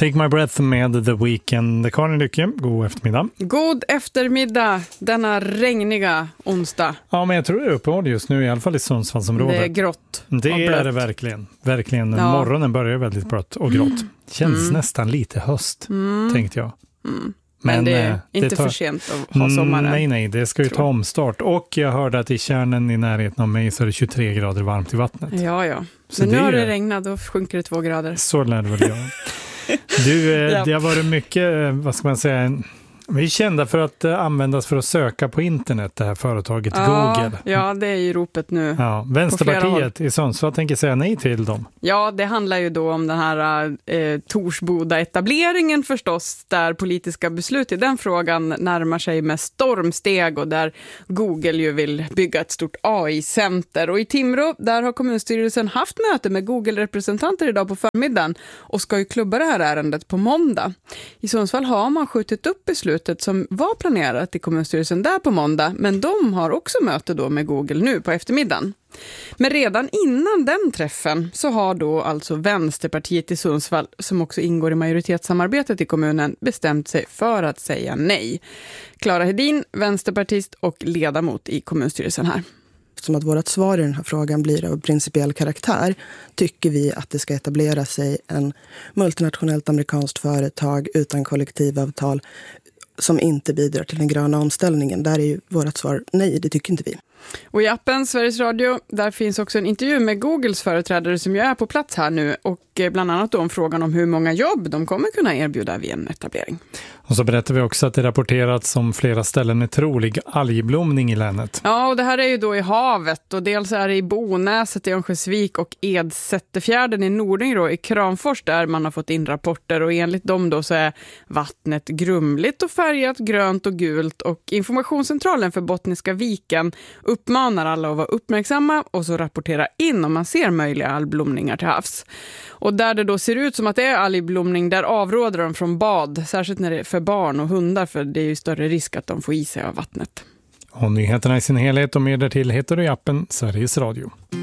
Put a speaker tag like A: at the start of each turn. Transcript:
A: Take My Breath med The Weeknd. Karin Lycke, god eftermiddag.
B: God eftermiddag denna regniga onsdag.
A: Ja, men jag tror det är uppehåll just nu, i alla fall i Sundsvallsområdet.
B: Det är grått.
A: Det är det verkligen. Verkligen. Ja. Morgonen börjar väldigt blött och grått. Känns nästan lite höst, tänkte jag.
B: Men det är inte för sent att ha sommaren.
A: Nej, det ska ju ta omstart. Och jag hörde att i kärnen i närheten av mig så är det 23 grader varmt i vattnet.
B: Ja. Så men nu har det regnat, då sjunker det 2 grader.
A: Så lär det väl göra. Det har varit mycket, vad ska man säga... Vi är kända för att användas för att söka på internet, det här företaget Google.
B: Ja, det är ju ropet nu.
A: Ja, Vänsterpartiet i Sundsvall tänker säga nej till dem.
B: Ja, det handlar ju då om den här Torsboda-etableringen förstås, där politiska beslut i den frågan närmar sig med stormsteg och där Google ju vill bygga ett stort AI-center. Och i Timrå, där har kommunstyrelsen haft möte med Google-representanter idag på förmiddagen och ska ju klubba det här ärendet på måndag. I Sundsvall har man skjutit upp beslut som var planerat i kommunstyrelsen där på måndag, men de har också möte då med Google nu på eftermiddagen. Men redan innan den träffen så har då alltså Vänsterpartiet i Sundsvall, som också ingår i majoritetssamarbetet i kommunen, bestämt sig för att säga nej. Clara Hedin, vänsterpartist och ledamot i kommunstyrelsen här.
C: Eftersom att vårt svar i den här frågan blir av principiell karaktär tycker vi att det ska etablera sig en multinationellt amerikanskt företag utan kollektivavtal som inte bidrar till den gröna omställningen. Där är ju vårt svar nej, det tycker inte vi.
B: Och i appen Sveriges Radio, där finns också en intervju med Googles företrädare som ju är på plats här nu och bland annat då om frågan om hur många jobb de kommer kunna erbjuda vid en etablering. Och
A: så berättar vi också att det rapporterats om flera ställen med trolig algblomning i länet.
B: Ja, och det här är ju då i havet och dels är det i Bonäset i Örnsköldsvik och Edsätterfjärden i Nording då, i Kramfors där man har fått in rapporter och enligt dem då så är vattnet grumligt och färgat grönt och gult och informationscentralen för Bottniska viken uppmanar alla att vara uppmärksamma och så rapportera in om man ser möjliga algblomningar till havs. Och där det då ser ut som att det är algblomning, där avråder de från bad, särskilt när det är för barn och hundar, för det är ju större risk att de får i sig av vattnet.
A: Och nyheterna i sin helhet och mer därtill heter du i appen Sveriges Radio.